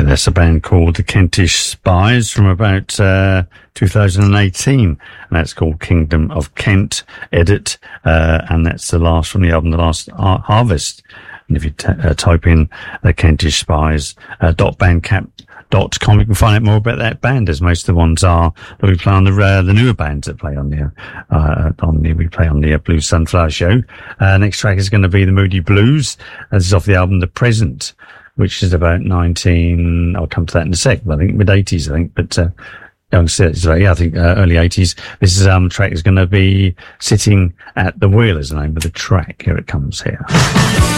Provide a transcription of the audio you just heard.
That's a band called the Kentish Spies from about 2018, and that's called Kingdom of Kent Edit, and that's the last from the album, The Last Harvest. And if you type in the Kentish Spies .bandcamp.com, you can find out more about that band, as most of the ones are that we play on the newer bands that play on we play on the Blue Sunflower Show. Next track is going to be the Moody Blues. This is off the album The Present, which is about I'll come to that in a sec, but I think mid-80s, I think, but I think early 80s. This is track is going to be Sitting at the Wheel is the name of the track. Here it comes here.